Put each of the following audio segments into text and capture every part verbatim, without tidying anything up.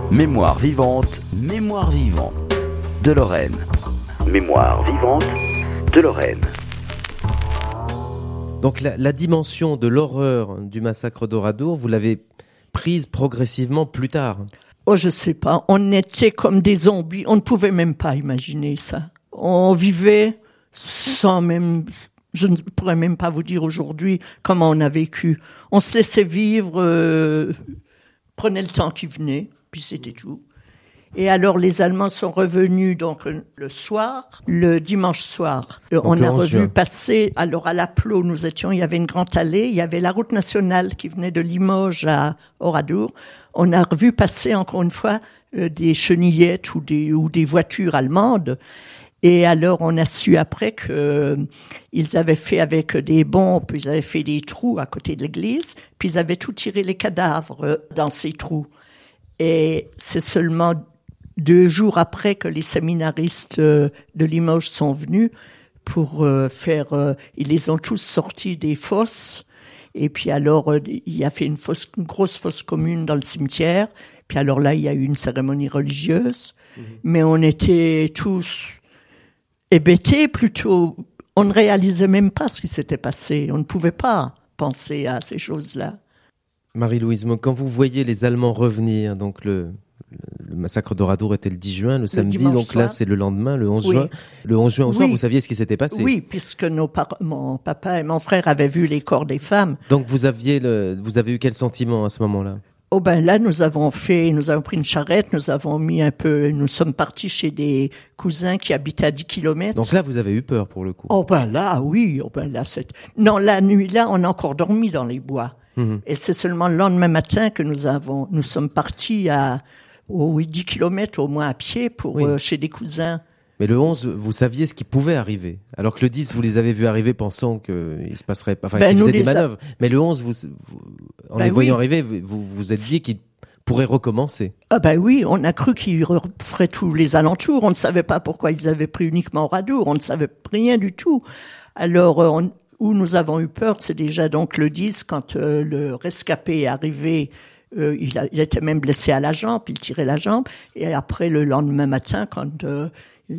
Mémoire vivante, mémoire vivante de Lorraine. Mémoire vivante de Lorraine. Donc la, la dimension de l'horreur du massacre d'Oradour, vous l'avez prise progressivement plus tard. Oh, je sais pas. On était comme des zombies. On ne pouvait même pas imaginer ça. On vivait sans même... Je ne pourrais même pas vous dire aujourd'hui comment on a vécu. On se laissait vivre, euh, prenait le temps qui venait, puis c'était tout. Et alors les Allemands sont revenus donc le soir, le dimanche soir. Donc on a revu juin. passer, alors à La Plo, nous étions, il y avait une grande allée, il y avait la route nationale qui venait de Limoges à Oradour. On a revu passer encore une fois euh, des chenillettes ou des, ou des voitures allemandes. Et alors, on a su après que euh, ils avaient fait avec des bombes, ils avaient fait des trous à côté de l'église, puis ils avaient tout tiré les cadavres euh, dans ces trous. Et c'est seulement deux jours après que les séminaristes euh, de Limoges sont venus pour euh, faire... Euh, ils les ont tous sortis des fosses. Et puis alors, euh, il a fait une, fosse, une grosse fosse commune dans le cimetière. Puis alors là, il y a eu une cérémonie religieuse. Mmh. Mais on était tous... hébétés plutôt, on ne réalisait même pas ce qui s'était passé. On ne pouvait pas penser à ces choses-là. Marie-Louise, quand vous voyez les Allemands revenir, donc le, le massacre d'Oradour était le dix juin, le samedi, le donc soir. Là c'est le lendemain, le onze oui. juin. Le onze juin au oui. soir, vous saviez ce qui s'était passé? Oui, puisque nos par- mon papa et mon frère avaient vu les corps des femmes. Donc vous aviez, le, vous avez eu quel sentiment à ce moment-là? Oh ben là, nous avons fait, nous avons pris une charrette, nous avons mis un peu, nous sommes partis chez des cousins qui habitaient à dix kilomètres. Donc là, vous avez eu peur pour le coup. Oh ben là, oui, oh ben là, c'est... Non, la nuit là, on a encore dormi dans les bois. Mmh. Et c'est seulement le lendemain matin que nous avons, nous sommes partis à, oh oui, dix kilomètres au moins à pied pour, oui. euh, chez des cousins. Mais le onze, vous saviez ce qui pouvait arriver. Alors que le dix, vous les avez vus arriver pensant qu'il se passerait, enfin, ben qu'ils faisaient des manœuvres. A... Mais le onze, vous, vous en ben les voyant oui. arriver, vous vous êtes dit qu'ils pourraient recommencer. Ah ben oui, on a cru qu'ils referaient tous les alentours. On ne savait pas pourquoi ils avaient pris uniquement Oradour. On ne savait rien du tout. Alors, on, où nous avons eu peur, c'est déjà donc le dix, quand euh, le rescapé est arrivé. Euh, il, a, il était même blessé à la jambe, il tirait la jambe. Et après, le lendemain matin, quand... Euh,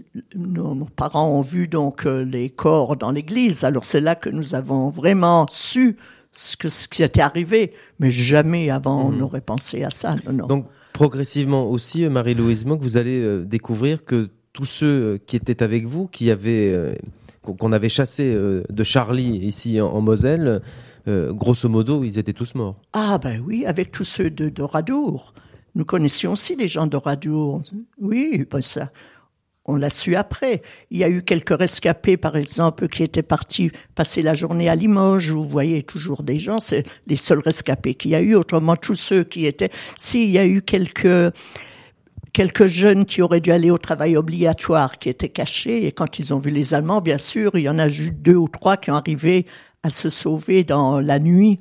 Nos, nos parents ont vu donc euh, les corps dans l'église. Alors c'est là que nous avons vraiment su ce, que, ce qui était arrivé. Mais jamais avant mmh. on n'aurait pensé à ça. Non, non. Donc progressivement aussi, Marie-Louise Mock, vous allez euh, découvrir que tous ceux qui étaient avec vous, qui avaient, euh, qu'on avait chassés euh, de Charlie ici en, en Moselle, euh, grosso modo, ils étaient tous morts. Ah ben oui, avec tous ceux de d'Oradour. Nous connaissions aussi les gens d'Oradour. Oui, ben ça... On l'a su après. Il y a eu quelques rescapés, par exemple, qui étaient partis passer la journée à Limoges, où vous voyez toujours des gens, c'est les seuls rescapés qu'il y a eu. Autrement, tous ceux qui étaient... Si, il y a eu quelques, quelques jeunes qui auraient dû aller au travail obligatoire, qui étaient cachés, et quand ils ont vu les Allemands, bien sûr, il y en a eu deux ou trois qui ont arrivé à se sauver dans la nuit.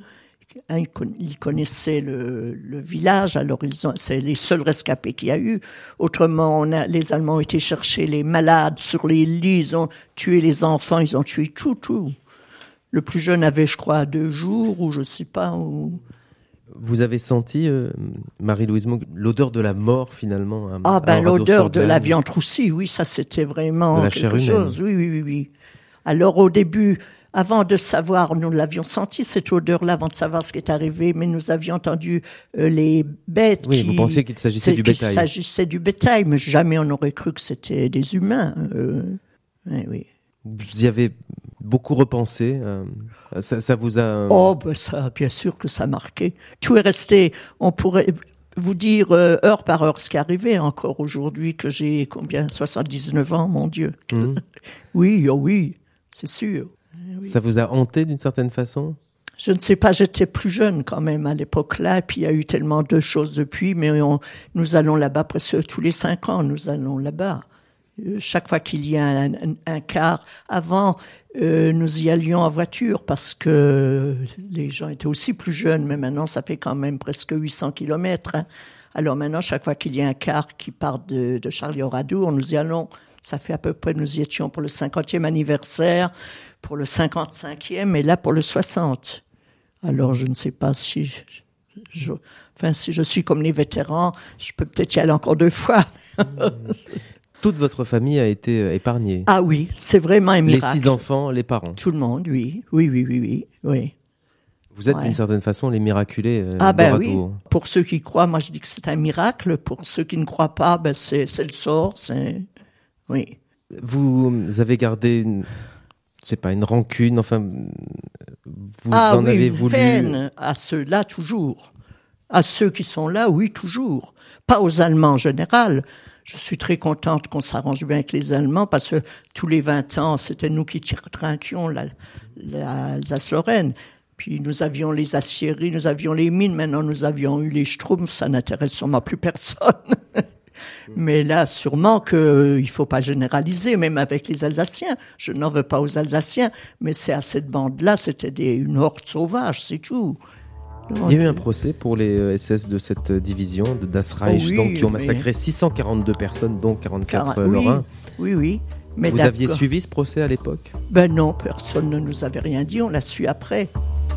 Ils connaissaient le, le village, alors ils ont, c'est les seuls rescapés qu'il y a eu. Autrement, on a, les Allemands ont été chercher les malades sur les lits, ils ont tué les enfants, ils ont tué tout, tout. Le plus jeune avait, je crois, deux jours, ou je sais pas. Ou... Vous avez senti, euh, Marie-Louise Mock, l'odeur de la mort, finalement à, Ah ben, l'odeur de la viande roussie, oui, ça c'était vraiment de la quelque chair chose. Oui, oui, oui, oui. Alors au début... Avant de savoir, nous l'avions senti cette odeur-là, avant de savoir ce qui est arrivé, mais nous avions entendu euh, les bêtes. Oui, qui, vous pensiez qu'il s'agissait du bétail. Qu'il s'agissait du bétail, mais jamais on n'aurait cru que c'était des humains. Euh, oui, oui. Vous y avez beaucoup repensé. Euh, ça, ça vous a. Oh, ben ça, bien sûr que ça a marqué. Tout est resté. On pourrait vous dire euh, heure par heure ce qui est arrivé encore aujourd'hui, que j'ai combien, soixante-dix-neuf ans, mon Dieu. Mmh. Oui, oh oui, c'est sûr. Oui. Ça vous a hanté d'une certaine façon? Je ne sais pas, j'étais plus jeune quand même à l'époque-là, et puis il y a eu tellement de choses depuis, mais on, nous allons là-bas presque tous les cinq ans, nous allons là-bas. Euh, chaque fois qu'il y a un, un, un quart, avant, euh, nous y allions en voiture parce que les gens étaient aussi plus jeunes, mais maintenant ça fait quand même presque huit cents kilomètres. Hein. Alors maintenant, chaque fois qu'il y a un quart qui part de, de Charlie-Oradour, nous y allons. Ça fait à peu près, nous y étions pour le cinquantième anniversaire, pour le cinquante-cinquième et là pour le soixante. Alors je ne sais pas si Je, enfin, si je suis comme les vétérans, je peux peut-être y aller encore deux fois. Toute votre famille a été épargnée. Ah oui, c'est vraiment un miracle. Les six enfants, les parents. Tout le monde, oui. Oui, oui, oui, oui. oui. Vous êtes Ouais. d'une certaine façon les miraculés euh, Ah ben d'Oradour. oui. Pour ceux qui croient, moi je dis que c'est un miracle. Pour ceux qui ne croient pas, ben c'est, c'est le sort. C'est... Oui. Vous avez gardé, une, c'est pas une rancune, enfin, vous ah en oui, avez une voulu. haine à ceux-là toujours. À ceux qui sont là, oui, toujours. Pas aux Allemands en général. Je suis très contente qu'on s'arrange bien avec les Allemands parce que tous les vingt ans, c'était nous qui trinquions la, la Alsace-Lorraine. Puis nous avions les aciéries, nous avions les mines, maintenant nous avions eu les Schtroumpfs, ça n'intéresse sûrement plus personne. Mais là, sûrement qu'il ne faut pas généraliser, même avec les Alsaciens. Je n'en veux pas aux Alsaciens, mais c'est à cette bande-là, c'était des, une horde sauvage, c'est tout. Donc, Il y a eu un procès pour les S S de cette division, de Das Reich, Oh oui, donc, qui ont mais- massacré six cent quarante-deux personnes, dont quarante-quatre car- oui, Lorrains. oui, oui. Mais Vous d'accord. aviez suivi ce procès à l'époque? Ben non, personne ne nous avait rien dit, on l'a su après.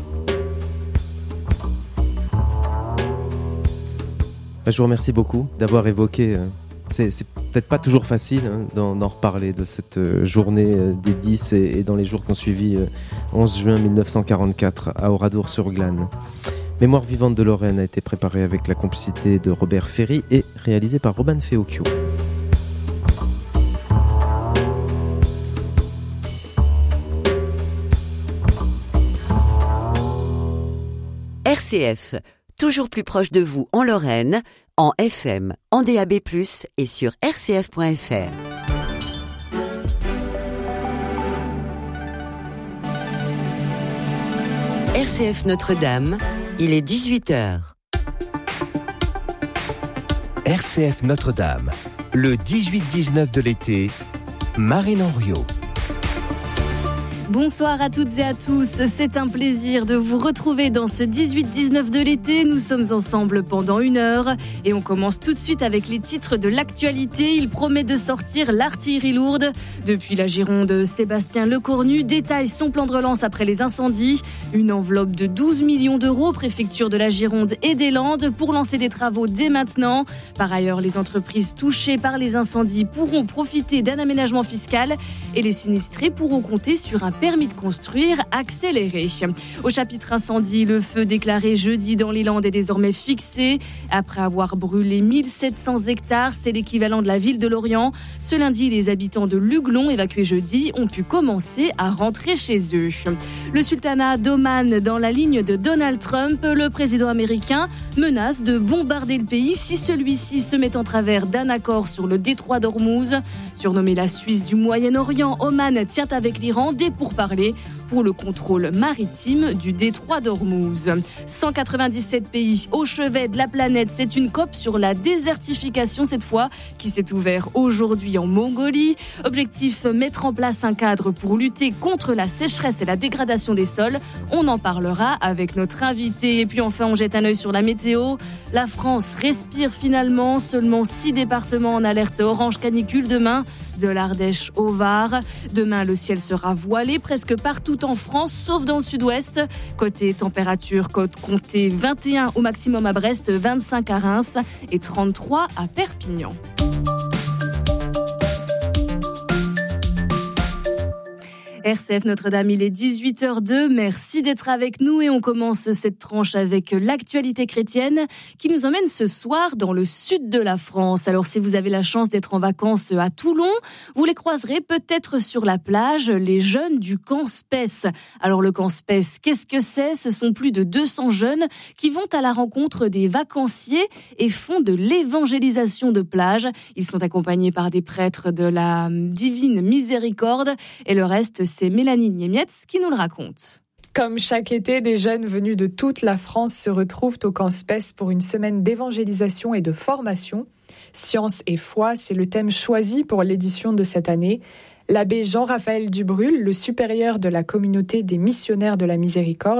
Je vous remercie beaucoup d'avoir évoqué. euh, C'est, c'est peut-être pas toujours facile hein, d'en, d'en reparler de cette euh, journée euh, des dix et, et dans les jours qui ont suivi, euh, onze juin mille neuf cent quarante-quatre à Oradour-sur-Glane. Mémoire vivante de Lorraine a été préparée avec la complicité de Robert Ferry et réalisée par Robin Feocchio. R C F, toujours plus proche de vous en Lorraine, en F M, en D A B plus, et sur r c f point f r. R C F Notre-Dame, il est dix-huit heures. R C F Notre-Dame, le dix-huit dix-neuf de l'été, Marine Henriot. Bonsoir à toutes et à tous, c'est un plaisir de vous retrouver dans ce dix-huit dix-neuf de l'été. Nous sommes ensemble pendant une heure et on commence tout de suite avec les titres de l'actualité. Il promet de sortir l'artillerie lourde. Depuis la Gironde, Sébastien Lecornu détaille son plan de relance après les incendies. Une enveloppe de douze millions d'euros, préfecture de la Gironde et des Landes, pour lancer des travaux dès maintenant. Par ailleurs, les entreprises touchées par les incendies pourront profiter d'un aménagement fiscal et les sinistrés pourront compter sur un permis de construire accéléré. Au chapitre incendie, le feu déclaré jeudi dans les Landes est désormais fixé. Après avoir brûlé mille sept cents hectares, c'est l'équivalent de la ville de Lorient. Ce lundi, les habitants de Luglon, évacués jeudi, ont pu commencer à rentrer chez eux. Le sultanat d'Oman, dans la ligne de Donald Trump, le président américain menace de bombarder le pays si celui-ci se met en travers d'un accord sur le détroit d'Ormuz. Surnommé la Suisse du Moyen-Orient, Oman tient avec l'Iran des pourparlers pour le contrôle maritime du détroit d'Ormuz. cent quatre-vingt-dix-sept pays au chevet de la planète, c'est une COP sur la désertification cette fois qui s'est ouverte aujourd'hui en Mongolie. Objectif, mettre en place un cadre pour lutter contre la sécheresse et la dégradation des sols. On en parlera avec notre invité. Et puis enfin, on jette un œil sur la météo. La France respire finalement. Seulement six départements en alerte orange canicule demain, de l'Ardèche au Var. Demain, le ciel sera voilé presque partout en France, sauf dans le sud-ouest. Côté température, côte comptée vingt et un au maximum à Brest, vingt-cinq à Reims et trente-trois à Perpignan. R C F Notre-Dame, il est dix-huit heures deux. Merci d'être avec nous et on commence cette tranche avec l'actualité chrétienne qui nous emmène ce soir dans le sud de la France. Alors si vous avez la chance d'être en vacances à Toulon, vous les croiserez peut-être sur la plage, les jeunes du camp Spes. Alors le camp Spes, qu'est-ce que c'est ? Ce sont plus de deux cents jeunes qui vont à la rencontre des vacanciers et font de l'évangélisation de plage. Ils sont accompagnés par des prêtres de la Divine Miséricorde et le reste, c'est Mélanie Niemietz qui nous le raconte. Comme chaque été, des jeunes venus de toute la France se retrouvent au camp Spes pour une semaine d'évangélisation et de formation. Science et foi, c'est le thème choisi pour l'édition de cette année. L'abbé Jean-Raphaël Dubrul, le supérieur de la communauté des missionnaires de la Miséricorde,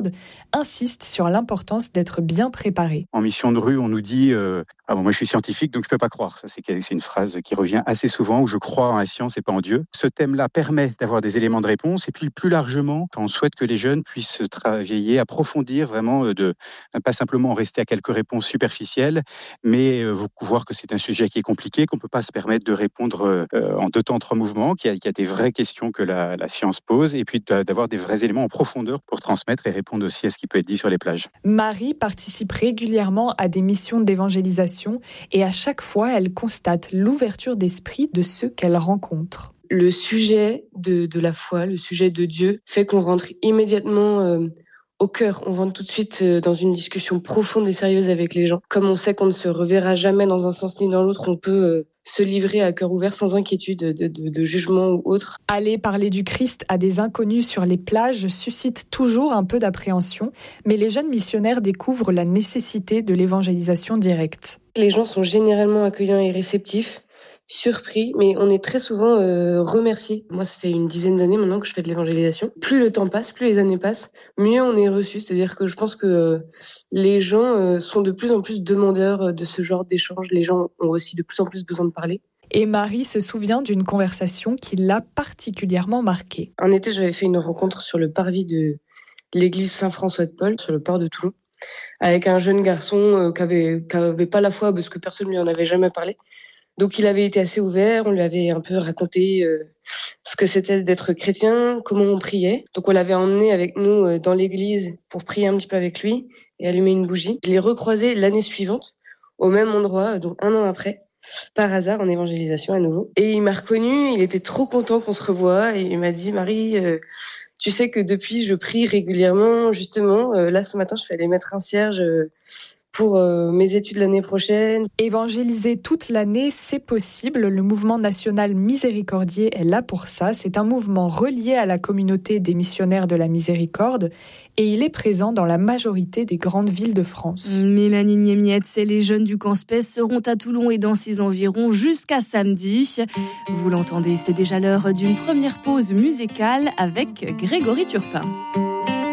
insiste sur l'importance d'être bien préparé. En mission de rue, on nous dit euh, « Ah bon, moi je suis scientifique, donc je ne peux pas croire ». Ça, c'est, c'est une phrase qui revient assez souvent, où je crois en la science et pas en Dieu. Ce thème-là permet d'avoir des éléments de réponse. Et puis plus largement, on souhaite que les jeunes puissent travailler, approfondir vraiment, de pas simplement rester à quelques réponses superficielles, mais euh, voir que c'est un sujet qui est compliqué, qu'on ne peut pas se permettre de répondre euh, en deux temps, trois mouvements, qu'il y a, qu'il y a des vraies questions que la, la science pose, et puis d'avoir des vrais éléments en profondeur pour transmettre et répondre aussi à ce qui peut être dit sur les plages. Marie participe régulièrement à des missions d'évangélisation et à chaque fois, elle constate l'ouverture d'esprit de ceux qu'elle rencontre. Le sujet de, de la foi, le sujet de Dieu, fait qu'on rentre immédiatement euh, au cœur. On rentre tout de suite euh, dans une discussion profonde et sérieuse avec les gens. Comme on sait qu'on ne se reverra jamais dans un sens ni dans l'autre, on peut euh, se livrer à cœur ouvert sans inquiétude de, de, de jugement ou autre. Aller parler du Christ à des inconnus sur les plages suscite toujours un peu d'appréhension, mais les jeunes missionnaires découvrent la nécessité de l'évangélisation directe. Les gens sont généralement accueillants et réceptifs, surpris, mais on est très souvent euh, remerciés. Moi, ça fait une dizaine d'années maintenant que je fais de l'évangélisation. Plus le temps passe, plus les années passent, mieux on est reçu. C'est-à-dire que je pense que euh, les gens euh, sont de plus en plus demandeurs de ce genre d'échange. Les gens ont aussi de plus en plus besoin de parler. Et Marie se souvient d'une conversation qui l'a particulièrement marquée. En été, j'avais fait une rencontre sur le parvis de l'église Saint-François de Paul, sur le port de Toulon, avec un jeune garçon euh, qui avait, qui avait pas la foi parce que personne ne lui en avait jamais parlé. Donc il avait été assez ouvert, on lui avait un peu raconté euh, ce que c'était d'être chrétien, comment on priait. Donc on l'avait emmené avec nous euh, dans l'église pour prier un petit peu avec lui et allumer une bougie. Je l'ai recroisé l'année suivante, au même endroit, donc un an après, par hasard en évangélisation à nouveau. Et il m'a reconnu, il était trop content qu'on se revoie et il m'a dit « Marie, euh, tu sais que depuis je prie régulièrement, justement, euh, là ce matin je suis allée mettre un cierge euh, pour euh, mes études l'année prochaine. » Évangéliser toute l'année, c'est possible. Le mouvement national miséricordier est là pour ça. C'est un mouvement relié à la communauté des missionnaires de la miséricorde et il est présent dans la majorité des grandes villes de France. Mélanie Niemietz et les jeunes du Camp Spes seront à Toulon et dans ses environs jusqu'à samedi. Vous l'entendez, c'est déjà l'heure d'une première pause musicale avec Grégory Turpin.